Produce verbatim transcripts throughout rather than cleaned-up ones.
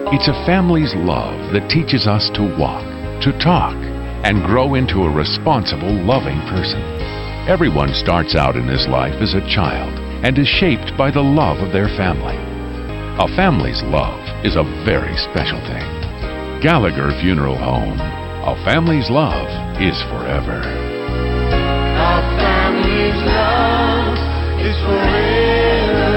It's a family's love that teaches us to walk, to talk, and grow into a responsible, loving person. Everyone starts out in this life as a child and is shaped by the love of their family. A family's love is a very special thing. Gallagher Funeral Home. A family's love is forever. A family's love is forever.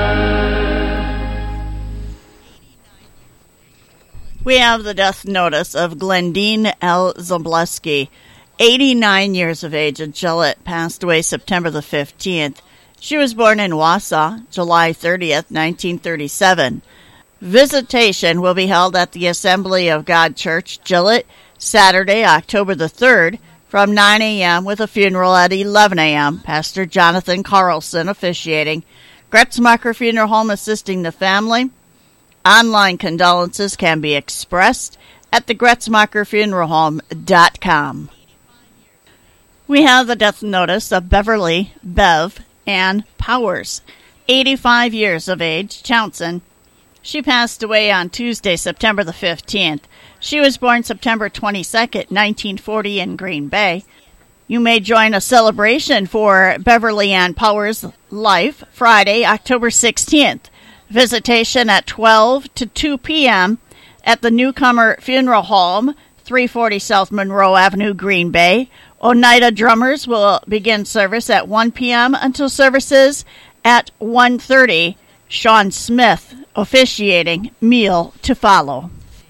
We have the death notice of Glendine L. Zableski, eighty-nine years of age, at Gillette, passed away September the fifteenth. She was born in Wausau, July thirtieth, nineteen thirty-seven. Visitation will be held at the Assembly of God Church, Gillette, Saturday, October the third, from nine a.m. with a funeral at eleven a.m. Pastor Jonathan Carlson officiating. Gretzmacher Funeral Home assisting the family. Online condolences can be expressed at the gretzmacher funeral home dot com. We have the death notice of Beverly Bev Ann Powers, eighty-five years of age, Townsend. She passed away on Tuesday, September the fifteenth. She was born September twenty-second, nineteen forty in Green Bay. You may join a celebration for Beverly Ann Powers' life Friday, October sixteenth. Visitation at twelve to two p.m. at the Newcomer Funeral Home, three forty South Monroe Avenue, Green Bay. Oneida Drummers will begin service at one p.m. until services at one thirty. Sean Smith officiating, meal to follow.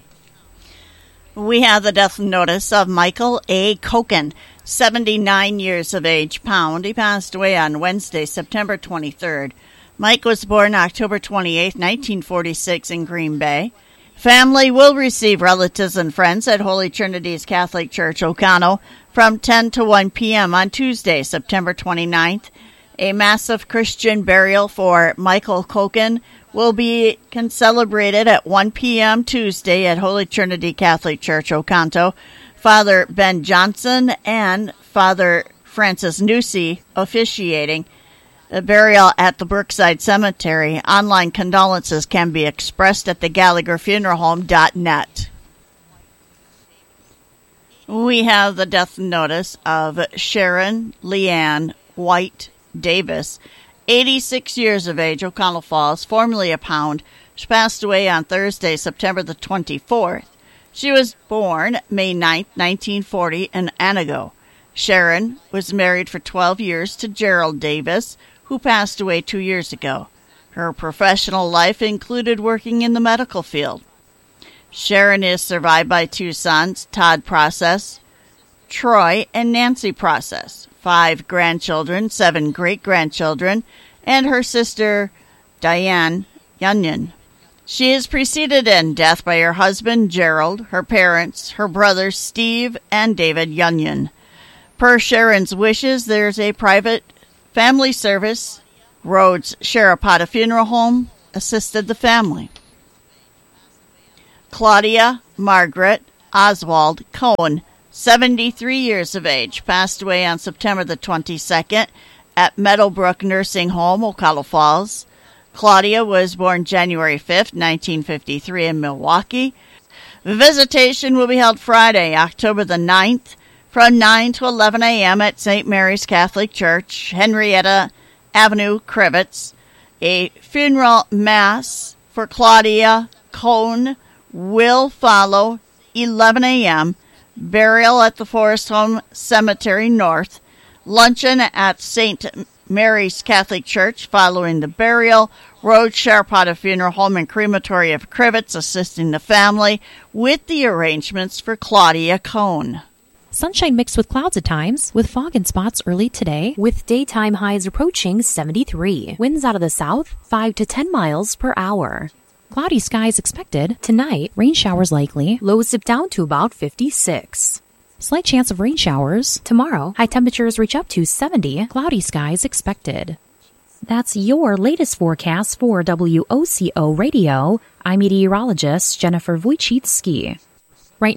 We have the death notice of Michael A. Koken, seventy-nine years of age, Pound. He passed away on Wednesday, September twenty-third. Mike was born October twenty-eighth, nineteen forty-six in Green Bay. Family will receive relatives and friends at Holy Trinity's Catholic Church, Ocano, from ten to one p.m. on Tuesday, September twenty-ninth. A massive Christian burial for Michael Koken will be celebrated at one p.m. Tuesday at Holy Trinity Catholic Church, Oconto. Father Ben Johnson and Father Francis Newsey officiating. The burial at the Brookside Cemetery. Online condolences can be expressed at the Gallagher Funeral Home dot net. We have the death notice of Sharon Leanne White Davis, eighty-six years of age, O'Connell Falls, formerly a Pound. She passed away on Thursday, September the twenty-fourth. She was born May ninth, nineteen forty in Anago. Sharon was married for twelve years to Gerald Davis, who passed away two years ago. Her professional life included working in the medical field. Sharon is survived by two sons, Todd Process, Troy, and Nancy Process, five grandchildren, seven great-grandchildren, and her sister, Diane Yunyan. She is preceded in death by her husband, Gerald, her parents, her brothers, Steve and David Yunyan. Per Sharon's wishes, there's a private family service. Rhodes Sharapata Funeral Home assisted the family. Claudia Margaret Oswald Cohen, seventy-three years of age, passed away on September the twenty-second at Meadowbrook Nursing Home, Ocala Falls. Claudia was born January fifth, nineteen fifty-three in Milwaukee. Visitation will be held Friday, October the ninth, from nine to eleven a.m. at Saint Mary's Catholic Church, Henrietta Avenue, Crivets. A funeral mass for Claudia Cohn will follow eleven a.m. Burial at the Forest Home Cemetery North. Luncheon at Saint Mary's Catholic Church following the burial. Road Sharapata Funeral Home and Crematory of Crivets assisting the family with the arrangements for Claudia Cohn. Sunshine mixed with clouds at times, with fog and spots early today, with daytime highs approaching seventy-three. Winds out of the south, five to ten miles per hour. Cloudy skies expected. Tonight, rain showers likely. Lows dip down to about fifty-six. Slight chance of rain showers. Tomorrow, high temperatures reach up to seventy. Cloudy skies expected. That's your latest forecast for W O C O Radio. I'm meteorologist Jennifer Wojcicki. Right now,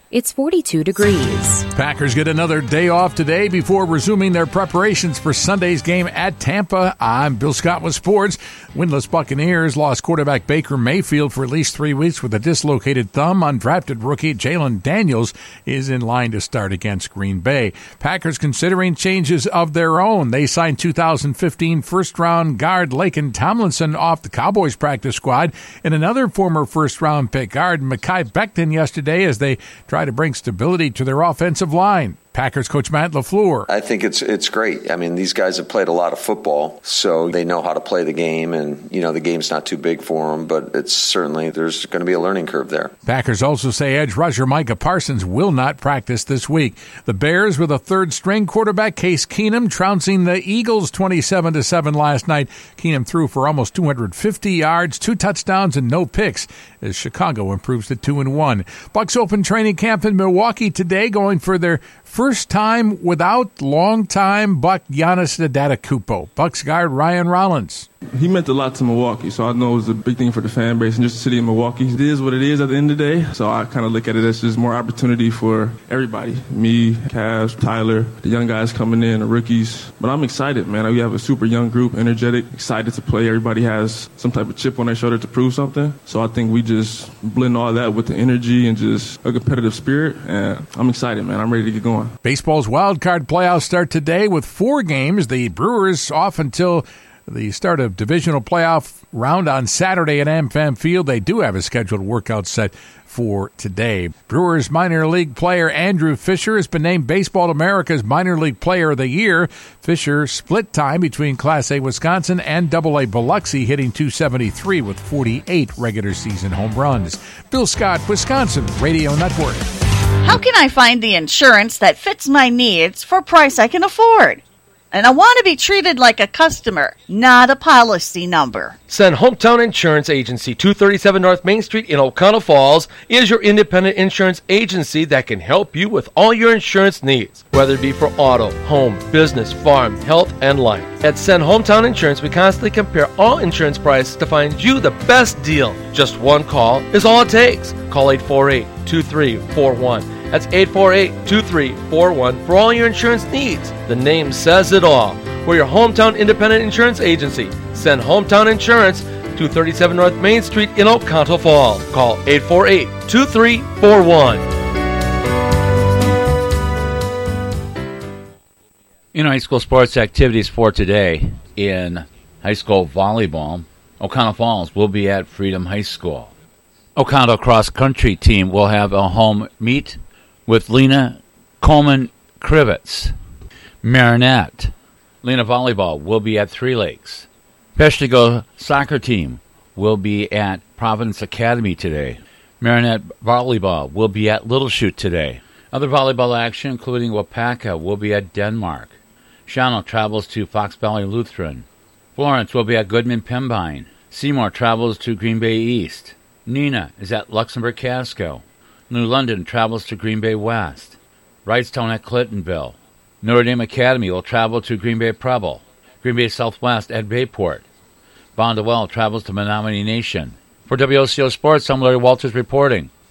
It's forty-two degrees. Packers get another day off today before resuming their preparations for Sunday's game at Tampa. I'm Bill Scott with sports. Winless Buccaneers lost quarterback Baker Mayfield for at least three weeks with a dislocated thumb. Undrafted rookie Jalen Daniels is in line to start against Green Bay. Packers considering changes of their own. They signed two thousand fifteen first-round guard Laken Tomlinson off the Cowboys practice squad and another former first-round pick guard Mekhi Becton yesterday as they try to bring stability to their offensive line. Packers coach Matt LaFleur. I think it's it's great. I mean, these guys have played a lot of football, so they know how to play the game, and, you know, the game's not too big for them, but it's certainly, there's going to be a learning curve there. Packers also say edge rusher Micah Parsons will not practice this week. The Bears with a third-string quarterback, Case Keenum, trouncing the Eagles twenty-seven to seven last night. Keenum threw for almost two hundred fifty yards, two touchdowns, and no picks as Chicago improves to two and one. Bucs open training camp in Milwaukee today, going for their first time without long-time Buck Giannis Antetokounmpo. Bucs guard Ryan Rollins. He meant a lot to Milwaukee, so I know it was a big thing for the fan base and just the city of Milwaukee. It is what it is at the end of the day, so I kind of look at it as just more opportunity for everybody. Me, Cavs, Tyler, the young guys coming in, the rookies. But I'm excited, man. We have a super young group, energetic, excited to play. Everybody has some type of chip on their shoulder to prove something. So I think we just blend all that with the energy and just a competitive spirit, and I'm excited, man. I'm ready to get going. Baseball's wild card playoffs start today with four games. The Brewers off until the start of divisional playoff round on Saturday at AmFam Field. They do have a scheduled workout set for today. Brewers minor league player Andrew Fisher has been named Baseball America's Minor League Player of the Year. Fisher split time between Class A Wisconsin and Double A Biloxi, hitting two seventy-three with forty-eight regular season home runs. Bill Scott, Wisconsin Radio Network. How can I find the insurance that fits my needs for a price I can afford? And I want to be treated like a customer, not a policy number. Send Hometown Insurance Agency, two thirty-seven North Main Street in O'Connell Falls, is your independent insurance agency that can help you with all your insurance needs, whether it be for auto, home, business, farm, health, and life. At Send Hometown Insurance, we constantly compare all insurance prices to find you the best deal. Just one call is all it takes. Call eight four eight, two three four one. That's eight four eight, two three four one for all your insurance needs. The name says it all. We're your hometown independent insurance agency. Send Hometown Insurance, two thirty-seven North Main Street in Oconto Falls. Call eight four eight, two three four one. In high school sports activities for today, in high school volleyball, Oconto Falls will be at Freedom High School. Oconto cross country team will have a home meet with Lena Coleman Krivitz. Marinette Lena Volleyball will be at Three Lakes. Peshtigo soccer team will be at Providence Academy today. Marinette Volleyball will be at Little Chute today. Other volleyball action, including Wapaka, will be at Denmark. Shawano travels to Fox Valley Lutheran. Florence will be at Goodman Pembine. Seymour travels to Green Bay East. Nina is at Luxembourg Casco. New London travels to Green Bay West. Wrightstown at Clintonville. Notre Dame Academy will travel to Green Bay Preble. Green Bay Southwest at Bayport. Bondwell travels to Menominee Nation. For W O C O Sports, I'm Larry Walters reporting.